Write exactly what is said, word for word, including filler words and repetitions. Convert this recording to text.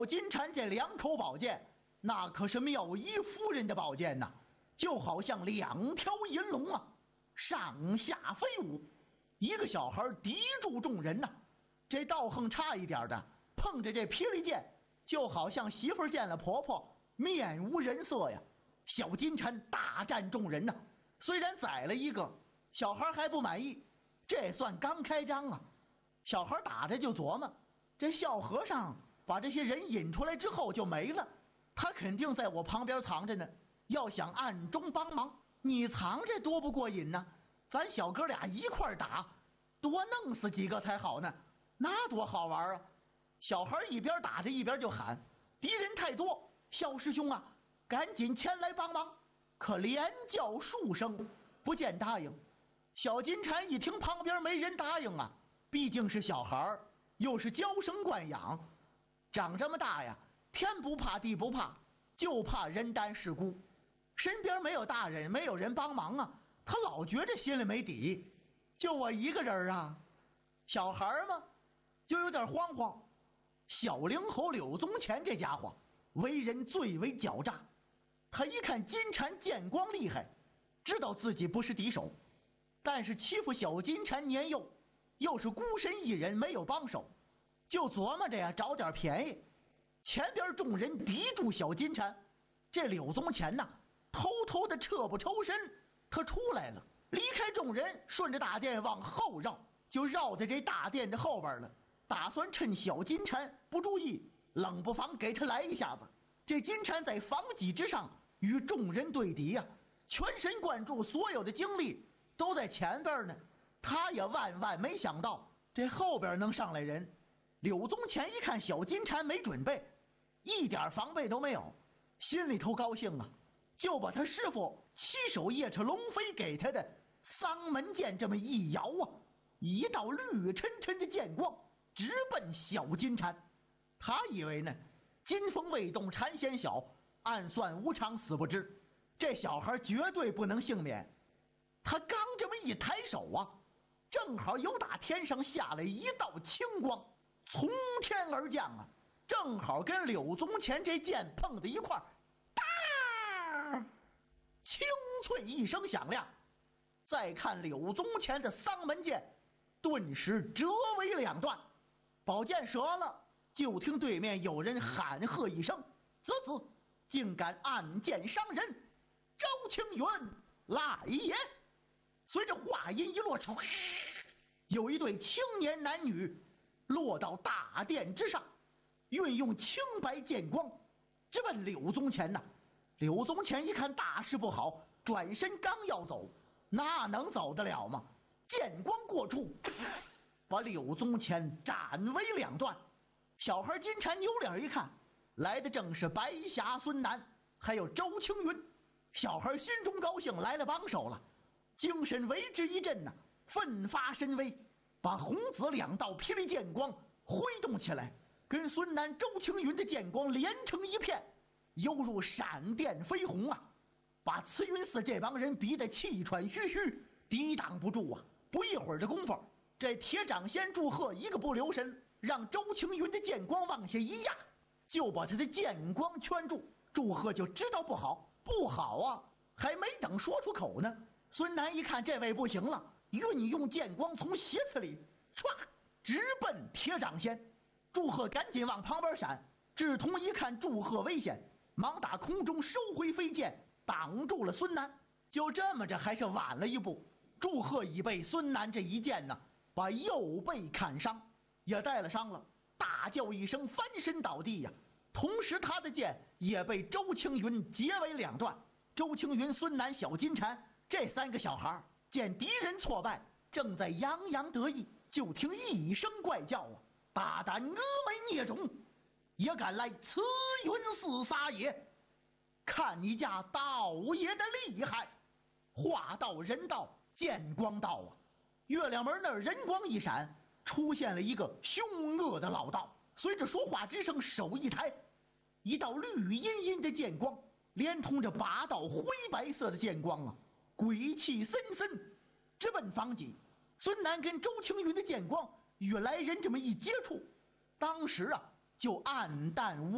金蝉这两口宝剑，那可是妙仪夫人的宝剑呐，就好像两条银龙啊，上下飞舞。一个小孩抵住众人呐，这道行差一点的碰着这霹雳剑，就好像媳妇见了婆婆面无人色呀。小金蝉大战众人呐，虽然宰了一个，小孩还不满意，这算刚开张啊。小孩打着就琢磨，这小和尚把这些人引出来之后就没了，他肯定在我旁边藏着呢，要想暗中帮忙，你藏着多不过瘾呢，咱小哥俩一块打，多弄死几个才好呢，那多好玩啊。小孩一边打着一边就喊，敌人太多，小师兄啊，赶紧前来帮忙。可连叫数声不见答应。小金蝉一听旁边没人答应啊，毕竟是小孩，又是娇生惯养，长这么大呀，天不怕地不怕，就怕人单势孤，身边没有大人，没有人帮忙啊，他老觉着心里没底，就我一个人啊。小孩嘛就有点慌慌。小灵猴柳宗乾这家伙为人最为狡诈，他一看金蝉剑光厉害，知道自己不是敌手，但是欺负小金蝉年幼，又是孤身一人没有帮手，就琢磨着呀找点便宜。前边众人敌住小金蝉，这柳宗乾呐偷偷的撤不抽身，他出来了，离开众人，顺着大殿往后绕，就绕在这大殿的后边了，打算趁小金蝉不注意，冷不防给他来一下子。这金蝉在房脊之上与众人对敌呀、啊，全神贯注，所有的精力都在前边呢。他也万万没想到这后边能上来人。柳宗乾一看小金蝉没准备，一点防备都没有，心里头高兴啊，就把他师傅七手夜叉龙飞给他的丧门剑这么一摇啊，一道绿沉沉的剑光直奔小金蝉。他以为呢金风未动蝉先小，暗算无常死不知，这小孩绝对不能幸免。他刚这么一抬手啊，正好有打天上下来一道青光，从天而降啊，正好跟柳宗乾这剑碰在一块儿，哒，清脆一声响亮。再看柳宗乾的丧门剑，顿时折为两段，宝剑折了。就听对面有人喊喝一声：“啧啧，竟敢暗箭伤人，周青云来也！”随着话音一落，有一对青年男女落到大殿之上，运用青白剑光直奔柳宗乾呐。柳宗乾一看大事不好，转身刚要走，那能走得了吗？剑光过处，把柳宗乾斩为两段。小孩金蝉扭脸一看，来的正是白霞孙楠还有周青云。小孩心中高兴，来了帮手了，精神为之一振呐、啊，奋发神威，把红紫两道霹雳剑光挥动起来，跟孙楠周青云的剑光连成一片，犹如闪电飞红啊，把慈云寺这帮人逼得气喘吁吁，抵挡不住啊。不一会儿的功夫，这铁掌仙祝贺一个不留神，让周青云的剑光往下一压，就把他的剑光圈住。祝贺就知道不好，不好啊，还没等说出口呢，孙楠一看这位不行了，运用剑光从鞋子里唰直奔铁掌仙。祝贺赶紧往旁边闪，志同一看祝贺危险，忙打空中收回飞剑，挡住了孙楠。就这么着还是晚了一步，祝贺已被孙楠这一剑呢把右背砍伤，也带了伤了，大叫一声翻身倒地呀、啊。同时他的剑也被周青云截为两段。周青云、孙楠、小金蝉这三个小孩见敌人挫败，正在洋洋得意，就听一声怪叫啊，大胆峨眉孽种，也敢来慈云寺撒野，看你家道爷的厉害。话到人到，剑光到啊，月亮门那儿人光一闪，出现了一个凶恶的老道。随着说话之声，手一抬，一道绿茵茵的剑光连同着八道灰白色的剑光啊，鬼气森森直奔房脊。孙楠跟周青云的剑光与来人这么一接触，当时啊就暗淡无